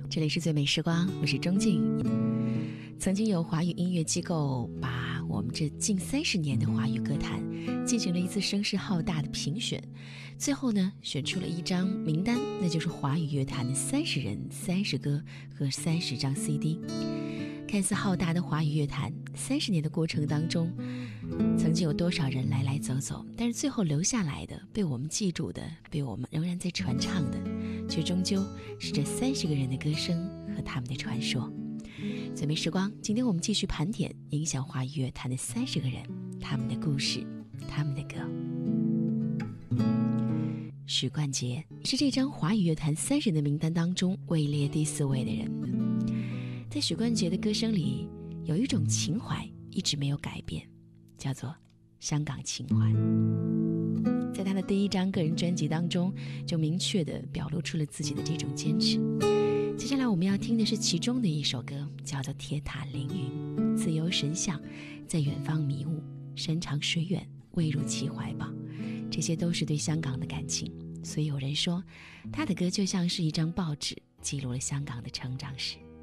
这里是最美时光，我是钟静。曾经有华语音乐机构把我们这近30年的华语歌坛进行了一次声势浩大的评选，最后呢选出了一张名单，那就是华语乐坛的30人、30歌和30张 CD。 看似浩大的华语乐坛，30年的过程当中，曾经有多少人来来走走，但是最后留下来的，被我们记住的，被我们仍然在传唱的，却终究是这30个人的歌声和他们的传说。最美时光，今天我们继续盘点影响华语乐坛的30个人，他们的故事，他们的歌。许冠杰是这张华语乐坛30人的名单当中位列第4位的人。在许冠杰的歌声里，有一种情怀一直没有改变，叫做香港情怀。在他的第1张个人专辑当中，就明确地表露出了自己的这种坚持。接下来我们要听的是其中的一首歌，叫做《铁塔凌云》。自由神像在远方迷雾，山长水远未入其怀抱，这些都是对香港的感情。所以有人说，他的歌就像是一张报纸，记录了香港的成长史。